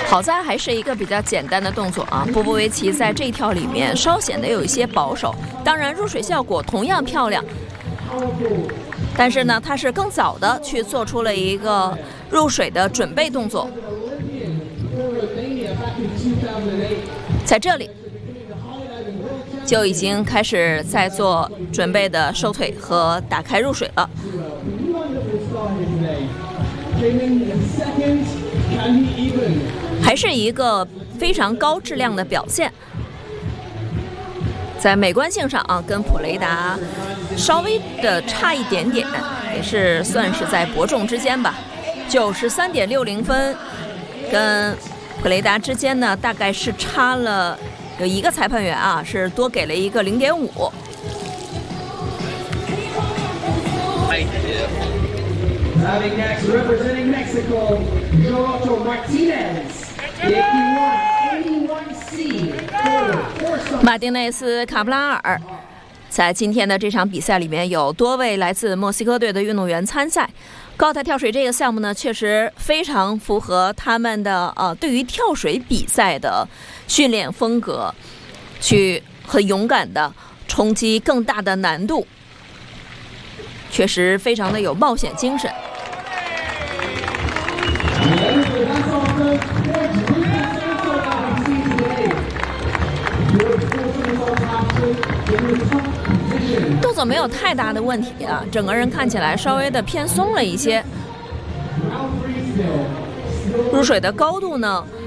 好在还是一个比较简单的动作啊。波波维奇在这一跳里面稍显得有一些保守，当然入水效果同样漂亮，但是呢，他是更早的去做出了一个入水的准备动作，在这里就已经开始在做准备的收腿和打开入水了。还是一个非常高质量的表现，在美观性上啊，跟普雷达稍微的差一点点，也是算是在伯仲之间吧。93.60分，跟普雷达之间呢，大概是差了有一个裁判员啊，是多给了一个0.5。 Having next representing Mexico, Gerardo Martinez, 81C. 马丁内斯·卡布拉尔在今天的这场比赛里面有多位来自墨西哥队的运动员参赛。高台跳水这个项目呢，确实非常符合他们的对于跳水比赛的训练风格，去很勇敢的冲击更大的难度，确实非常的有冒险精神。动作没有太大的问题啊，整个人看起来稍微的偏松了一些。入水的高度呢，